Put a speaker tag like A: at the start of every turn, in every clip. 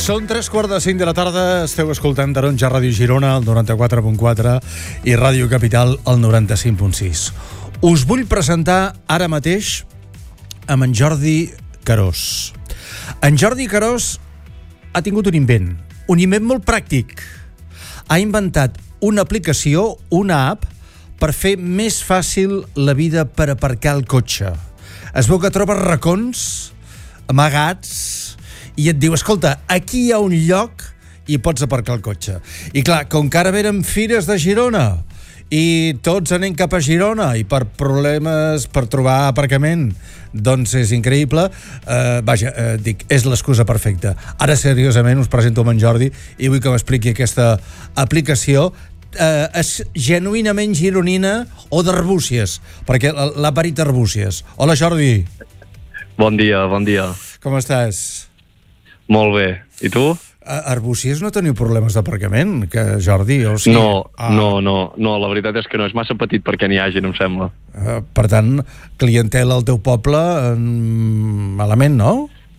A: Són 3:45 de la tarda, esteu escoltant Taronja Ràdio Girona, el 94.4, i Ràdio Capital, el 95.6. Us vull presentar ara mateix amb en Jordi Carós. En Jordi Carós ha tingut un invent molt pràctic. Ha inventat una aplicació, una app, per fer més fàcil la vida per aparcar el cotxe. Es veu que trobes racons amagats i et diu, escolta, aquí hi ha un lloc i pots aparcar el cotxe. I clar, com que ara venen fires de Girona i tots anem cap a Girona i per problemes per trobar aparcament, doncs és increïble. Dic, és l'excusa perfecta. Ara, seriosament, us presento amb en Jordi i vull que m'expliqui aquesta aplicació. És genuïnament gironina o d'Arbúcies? Perquè l'ha parit Arbúcies. Hola, Jordi.
B: Bon dia, bon dia.
A: Com estàs?
B: Molt bé. I tu?
A: A Arbúcies no teniu problemes d'aparcament, que Jordi? O sigui...
B: No, la veritat és que no, és massa petit perquè n'hi hagi, em sembla.
A: Per tant, clientela al teu poble, malament, no?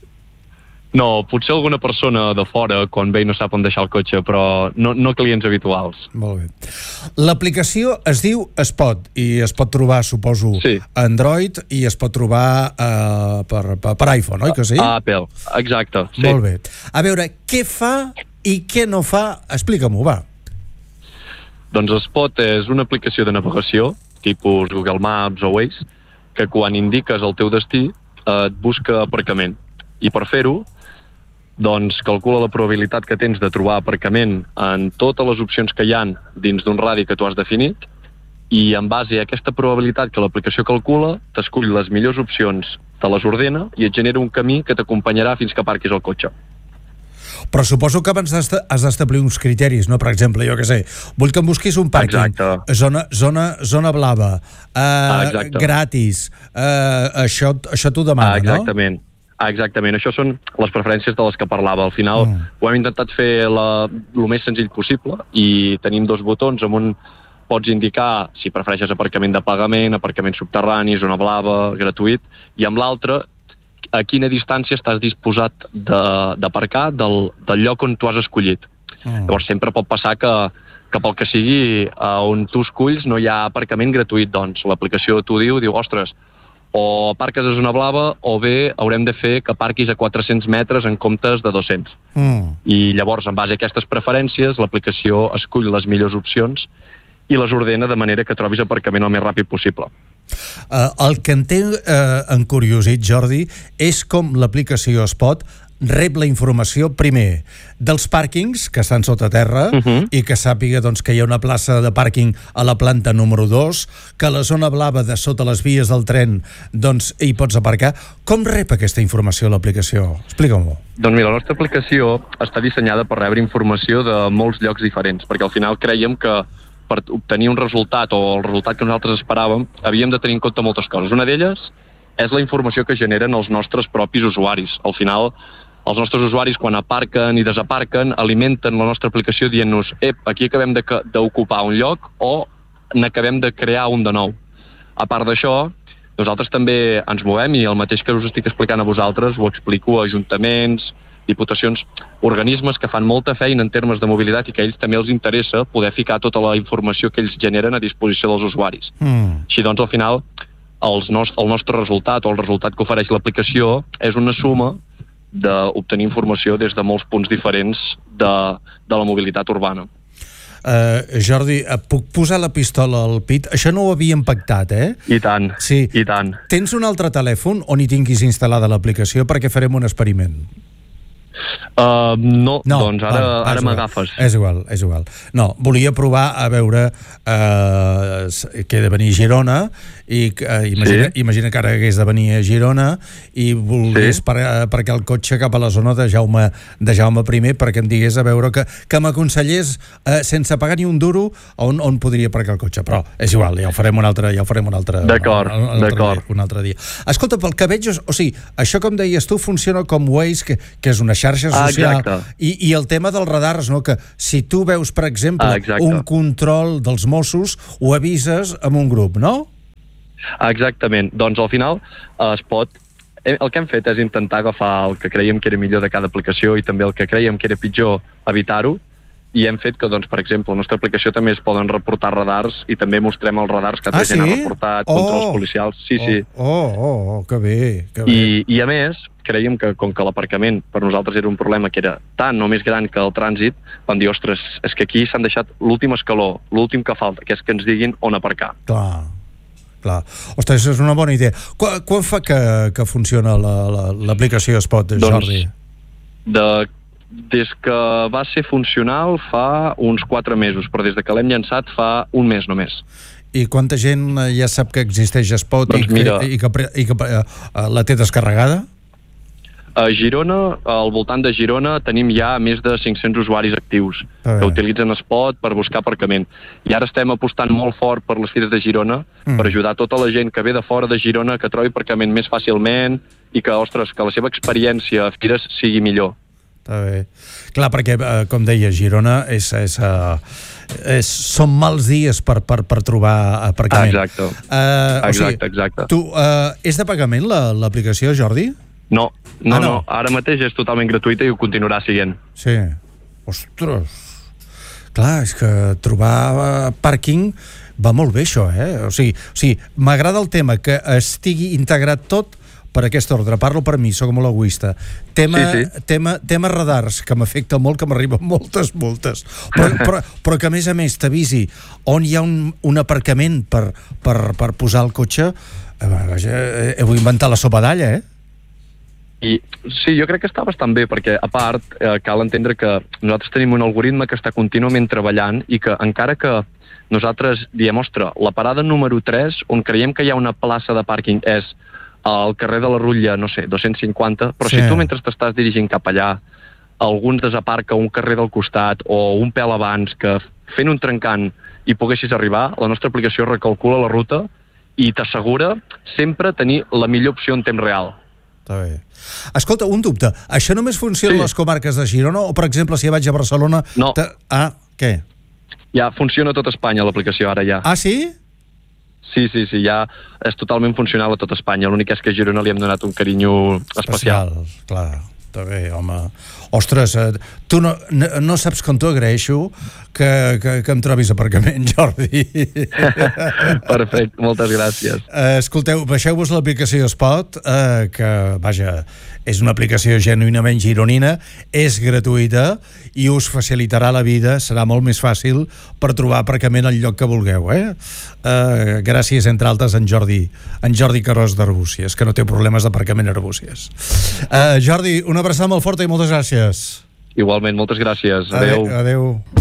B: No, potser alguna persona de fora, quan ve i no sap on deixar el cotxe, però no clients habituals.
A: Molt bé. L'aplicació es diu Spot, i es pot trobar, suposo,
B: sí,
A: a Android, i es pot trobar per iPhone, oi que sí?
B: A Apple, exacte, sí.
A: Molt bé. A veure, què fa i què no fa? Explica-m'ho, va.
B: Doncs Spot és una aplicació de navegació, tipus Google Maps o Waze, que quan indiques el teu destí et busca aparcament. I per fer-ho, doncs calcula la probabilitat que tens de trobar aparcament en totes les opcions que hi ha dins d'un radi que tu has definit, i en base a aquesta probabilitat que l'aplicació calcula, t'escull les millors opcions, te les ordena i et genera un camí que t'acompanyarà fins que aparquis el cotxe.
A: Però suposo que abans has d'establir uns criteris, no? Per exemple, jo què sé, vull que em busquis un pàrquing, zona blava, gratis, això t'ho demana, no?
B: Exactament, això són les preferències de les que parlava. Al final ho hem intentat fer el més senzill possible i tenim dos botons. Amb un pots indicar si prefereixes aparcament de pagament, aparcament subterrani, zona blava, gratuït, i amb l'altre a quina distància estàs disposat d'aparcar del lloc on tu has escollit. Llavors sempre pot passar que pel que sigui on tu esculls no hi ha aparcament gratuït, doncs l'aplicació t'ho diu, ostres, o aparques a zona blava o bé haurem de fer que aparquis a 400 metres en comptes de 200. I llavors, en base a aquestes preferències, l'aplicació escull les millors opcions i les ordena de manera que trobis aparcament el més ràpid possible.
A: El que em té encuriosit, Jordi, és com l'aplicació Spot rep la informació, primer, dels pàrquings que estan sota terra i que sàpiga doncs, que hi ha una plaça de pàrquing a la planta número 2, que a la zona blava de sota les vies del tren doncs, hi pots aparcar. Com rep aquesta informació l'aplicació? Explica-m'ho.
B: Doncs mira, la nostra aplicació està dissenyada per rebre informació de molts llocs diferents, perquè al final creiem que per obtenir un resultat o el resultat que nosaltres esperàvem havíem de tenir en compte moltes coses. Una d'elles és la informació que generen els nostres propis usuaris. Al final, els nostres usuaris, quan aparquen i desaparquen, alimenten la nostra aplicació dient-nos aquí acabem d'ocupar un lloc o n'acabem de crear un de nou. A part d'això, nosaltres també ens movem i el mateix que us estic explicant a vosaltres ho explico a ajuntaments, diputacions, organismes que fan molta feina en termes de mobilitat i que a ells també els interessa poder ficar tota la informació que ells generen a disposició dels usuaris. Així doncs, al final, el nostre resultat o el resultat que ofereix l'aplicació és una suma d'obtenir informació des de molts punts diferents de la mobilitat urbana.
A: Jordi, puc posar la pistola al pit? Això no ho havíem pactat, eh?
B: I tant,
A: sí.
B: I tant.
A: Tens un altre telèfon on hi tinguis instal·lada l'aplicació perquè farem un experiment?
B: No, doncs ara m'agafes.
A: És igual. No, volia provar a veure que he de venir a Girona i imagina que ara hagués de venir a Girona i volgués aparcar el cotxe cap a la zona de Jaume I perquè em digués a veure que m'aconsellés sense pagar ni un duro on podria aparcar el cotxe, però és igual, ja ho farem un altre dia. Escolta, pel que veig, o sigui, això com deies tu funciona com Waze, que és una xarxa social, i el tema dels radars, no? Que si tu veus, per exemple, un control dels Mossos, ho avises amb un grup, no?
B: Exactament. Doncs al final Spot el que hem fet és intentar agafar el que creiem que era millor de cada aplicació i també el que creiem que era pitjor, evitar-ho, i hem fet que, doncs, per exemple, a la nostra aplicació també es poden reportar radars i també mostrem els radars que altra gent ha reportat, controls policials. Sí.
A: Que bé, que bé.
B: I a més, creiem que, com que l'aparcament per nosaltres era un problema que era tant o més gran que el trànsit, vam dir, ostres, és que aquí s'han deixat l'últim escaló, l'últim que falta, que és que ens diguin on aparcar.
A: Clar. Ostres, és una bona idea. Quan fa que funciona l'aplicació Spot, Jordi?
B: Des que va ser funcional fa uns 4 mesos, però des de que l'hem llançat fa un mes només.
A: I quanta gent ja sap que existeix Spot
B: doncs
A: i que la té descarregada?
B: A Girona, al voltant de Girona, tenim ja més de 500 usuaris actius que utilitzen Spot per buscar aparcament. I ara estem apostant molt fort per les Fires de Girona per ajudar tota la gent que ve de fora de Girona que trobi aparcament més fàcilment i que, ostres, que la seva experiència a Fires sigui millor.
A: Està bé. Clar, perquè, com deia, Girona són mals dies per trobar aparcament.
B: Exacte.
A: És de pagament l'aplicació, Jordi?
B: No. Ara mateix és totalment gratuïta i ho continuarà sent.
A: Sí. Ostres. Clar, és que trobar pàrquing va molt bé, això, O sigui, m'agrada el tema que estigui integrat tot per aquest ordre. Parlo per mi, sóc molt egoista. Tema radars, que m'afecta molt, que m'arriben moltes. Però que, a més, t'avisi on hi ha un aparcament per posar el cotxe. Heu inventat la sopa d'alla,
B: I sí, jo crec que està bastant bé, perquè a part cal entendre que nosaltres tenim un algoritme que està contínuament treballant i que encara que nosaltres diem, ostres, la parada número 3, on creiem que hi ha una plaça de pàrquing és al carrer de la Rutlla, no sé, 250, però si tu mentre t'estàs dirigint cap allà, algun desaparca un carrer del costat o un pèl abans, que fent un trencant hi poguessis arribar, la nostra aplicació recalcula la ruta i t'assegura sempre tenir la millor opció en temps real.
A: Està bé. Escolta, un dubte. Això només funciona a les comarques de Girona o, per exemple, si vaig a Barcelona...
B: No.
A: Què?
B: Ja funciona a tot Espanya, l'aplicació, ara ja.
A: Ah, sí?
B: Sí, ja és totalment funcional a tot Espanya. L'únic és que a Girona li hem donat un carinyo especial.
A: Clar, està bé, home. Ostres, tu no saps com t'ho agraeixo que em trobis aparcament, Jordi.
B: Perfecte, moltes gràcies.
A: Escolteu, baixeu-vos l'aplicació Spot, que, vaja, és una aplicació genuïnament gironina, és gratuïta i us facilitarà la vida, serà molt més fàcil per trobar aparcament al lloc que vulgueu, gràcies, entre altres, en Jordi Carròs d'Arbúcies, que no té problemes d'aparcament a Arbúcies. Jordi, una abraçada molt forta i moltes gràcies.
B: Igualment, moltes gràcies.
A: Adéu.